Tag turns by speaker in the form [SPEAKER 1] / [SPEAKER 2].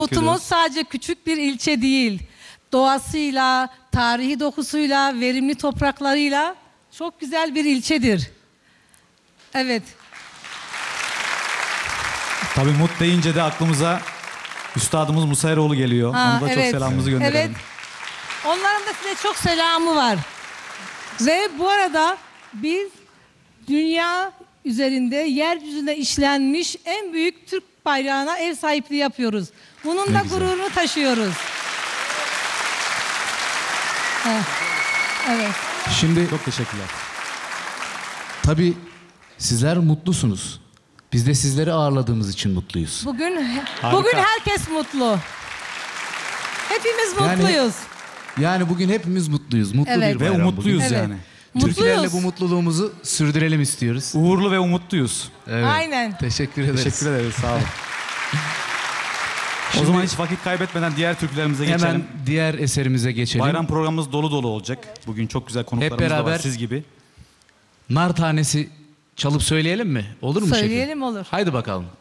[SPEAKER 1] Umut'umuz sadece küçük bir ilçe değil. Doğasıyla, tarihi dokusuyla, verimli topraklarıyla çok güzel bir ilçedir. Evet.
[SPEAKER 2] Tabii Mut deyince de aklımıza Üstadımız Musa Eroğlu geliyor. Onu da çok selamımızı gönderelim.
[SPEAKER 1] Evet. Onların da size çok selamı var. Ve bu arada biz dünya üzerinde, yeryüzünde işlenmiş en büyük Türk bayrağına ev sahipliği yapıyoruz. Bunun da gururunu taşıyoruz. Evet.
[SPEAKER 3] Şimdi
[SPEAKER 2] Çok teşekkürler.
[SPEAKER 3] tabii sizler mutlusunuz. Biz de sizleri ağırladığımız için mutluyuz.
[SPEAKER 1] Bugün herkes mutlu. Hepimiz mutluyuz.
[SPEAKER 3] Yani bugün hepimiz mutluyuz. Mutlu
[SPEAKER 1] Evet.
[SPEAKER 3] bir
[SPEAKER 2] Ve
[SPEAKER 3] bayram
[SPEAKER 2] umutluyuz
[SPEAKER 3] bugün.
[SPEAKER 2] yani.
[SPEAKER 3] Türkülerle
[SPEAKER 1] Mutluyuz.
[SPEAKER 3] bu mutluluğumuzu sürdürelim istiyoruz.
[SPEAKER 2] Uğurlu ve umutluyuz.
[SPEAKER 3] Evet.
[SPEAKER 1] Aynen.
[SPEAKER 3] Teşekkür ederiz.
[SPEAKER 2] Teşekkür ederiz. Sağ olun. O zaman hiç vakit kaybetmeden diğer türkülerimize geçelim.
[SPEAKER 3] Hemen diğer eserimize geçelim.
[SPEAKER 2] Bayram programımız dolu dolu olacak. Bugün çok güzel konuklarımız da
[SPEAKER 3] beraber
[SPEAKER 2] var siz gibi.
[SPEAKER 3] Nar tanesi çalıp söyleyelim mi? Olur mu şefim?
[SPEAKER 1] Söyleyelim, olur.
[SPEAKER 3] Haydi bakalım.